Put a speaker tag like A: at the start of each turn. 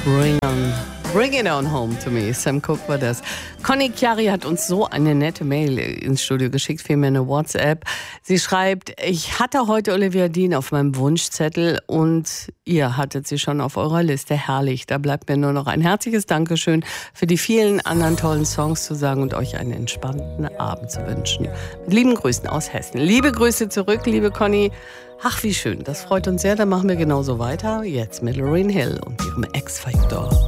A: Bring it on home to me. Sam Cooke war das. Conny Chiari hat uns so eine nette Mail ins Studio geschickt, vielmehr eine WhatsApp. Sie schreibt, ich hatte heute Olivia Dean auf meinem Wunschzettel und ihr hattet sie schon auf eurer Liste. Herrlich. Da bleibt mir nur noch ein herzliches Dankeschön für die vielen anderen tollen Songs zu sagen und euch einen entspannten Abend zu wünschen. Mit lieben Grüßen aus Hessen. Liebe Grüße zurück, liebe Conny. Ach, wie schön. Das freut uns sehr. Dann machen wir genauso weiter. Jetzt mit Lauryn Hill und ihrem X-Factor.